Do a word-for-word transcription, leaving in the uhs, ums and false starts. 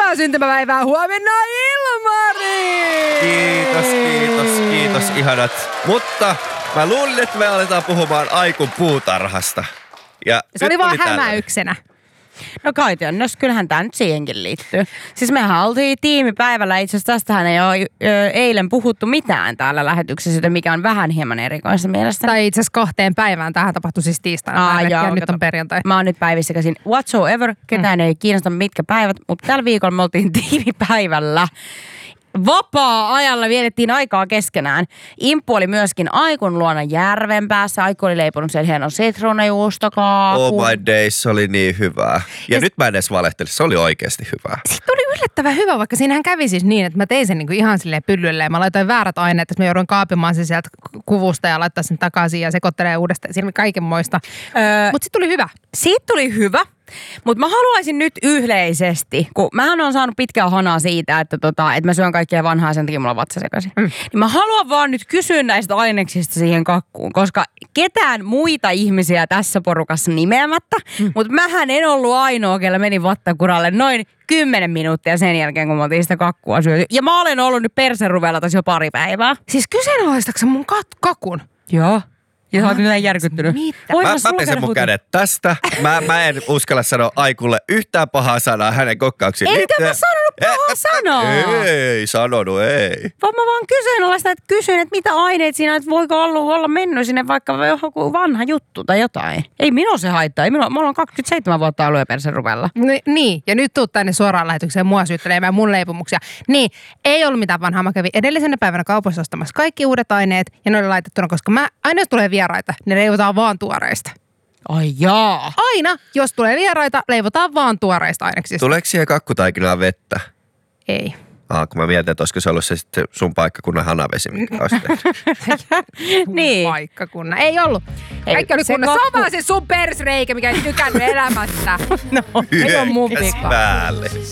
onnea syntymäpäivää huomenna, Ilmari! Kiitos, kiitos, kiitos, ihanat. Mutta mä luulin, että me aletaan puhumaan Aikun puutarhasta. Ja se oli vaan hämäyksenä. No käytännössä, kyllähän tämä nyt siihenkin liittyy. Siis mehän oltiin tiimipäivällä, itse asiassa tästähän ei ole ö, eilen puhuttu mitään täällä lähetyksessä, mikä on vähän hieman erikoista mielestä. Tai itse asiassa kahteen päivään, tähän tapahtui siis tiistaina. Aa, joo, nyt on perjantai. Mä oon nyt päivissä käsin whatsoever, ketään mm. ei kiinnosta mitkä päivät, mutta tällä viikolla me oltiin tiimipäivällä. Vapaa-ajalla vietettiin aikaa keskenään. Imppu oli myöskin Aikun luona Järvenpäässä. Aiku oli leiponut sen hienon sitruunajuustokaakun. Oh my days, se oli niin hyvää. Ja, ja nyt mä en edes valehtele, se oli oikeasti hyvää. Sitten oli yllättävän hyvä, vaikka siinähän kävi siis niin, että mä tein sen niinku ihan silleen pyllylleen. Mä laitoin väärät aineet, että mä joudun kaapimaan sen sieltä kuvusta ja laittaa sen takaisin ja sekoittelee uudestaan. Siinä oli kaikenmoista. Öö, Mutta sitten tuli hyvä. Siitä tuli hyvä. Mutta mä haluaisin nyt yleisesti, kun mähän on saanut pitkää hanaa siitä, että, tota, että mä syön kaikkea vanhaa, sen takia mulla on vatsa sekaisin. Mm. Niin mä haluan vaan nyt kysyä näistä aineksista siihen kakkuun, koska ketään muita ihmisiä tässä porukassa nimeämättä, mm. mutta mähän en ollut ainoa, kellä meni vattakuralle noin kymmenen minuuttia sen jälkeen, kun mä otin sitä kakkua syöty. Ja mä olen ollut nyt perseruvella tässä jo pari päivää. Siis kyseenalaistatko mun kat- kakun? Joo. Ja sä oot nyt järkyttynyt. Mä, mä, mä pesen mun kädet tästä. Mä, mä en uskalla sanoa Aikulle yhtään pahaa sanaa hänen kokkauksiin. Ei mä sanonut pahaa sanaa. Ei sanonut, ei. Vaan mä vaan kyseenalaista, että kysyin, että mitä aineet siinä, että voiko olla, olla mennyt sinne vaikka joku vanha juttu tai jotain. Ei minua se haittaa. Ei minua, mulla on kaksikymmentäseitsemän vuotta ollut jo perseruvella. Ni, niin, ja nyt tuut tänne suoraan lähetykseen mua syyttelemään mun leipomuksia. Niin, ei ollut mitään vanhaa. Mä kävin edellisenä päivänä kaupassa ostamassa kaikki uudet aineet ja ne oli laitettuna, koska mä aina jos tulee vieraita, ne leivotaan vaan tuoreista. Ai jaa. Aina, jos tulee vieraita, leivotaan vaan tuoreista aineksista. Tuleeko siihen kakkutaikinaan vettä? Ei. Ah, kun mä mietin, että olisiko se ollut se sitten sun paikkakunnan hanavesi, mikä olisi niin. Paikkakunnan. Ei ollut. Kaikki oli kunnossa. Kakku... Se on vaan se sun persreikä, mikä ei tykännyt elämästä. No, ei ole mun vika. päälle.